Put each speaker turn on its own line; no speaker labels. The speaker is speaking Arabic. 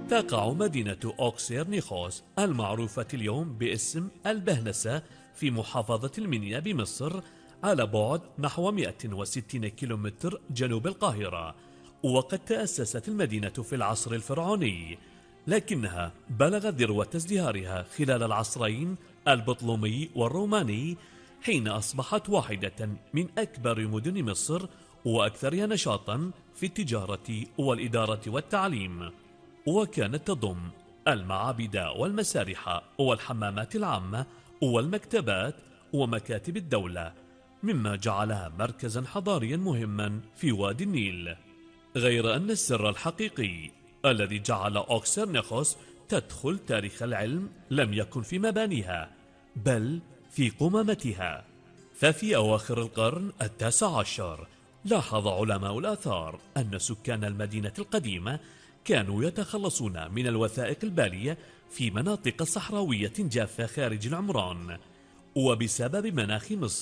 تقع مدينة أوكسيرنيخوس المعروفة اليوم باسم البهنسة في محافظة المنيا بمصر على بعد نحو 160 كيلومتر جنوب القاهرة. وقد تأسست المدينة في العصر الفرعوني، لكنها بلغت ذروة ازدهارها خلال العصرين البطلمي والروماني، حين أصبحت واحدة من أكبر مدن مصر وأكثرها نشاطا في التجارة والإدارة والتعليم. وكانت تضم المعابد والمسارح والحمامات العامة والمكتبات ومكاتب الدولة، مما جعلها مركزا حضاريا مهما في وادي النيل. غير أن السر الحقيقي الذي جعل أوكسيرنيخوس تدخل تاريخ العلم لم يكن في مبانيها، بل في قمامتها. ففي أواخر القرن 19 لاحظ علماء الآثار أن سكان المدينة القديمة كانوا يتخلصون من الوثائق البالية في مناطق صحراوية جافة خارج العمران، وبسبب مناخ مصر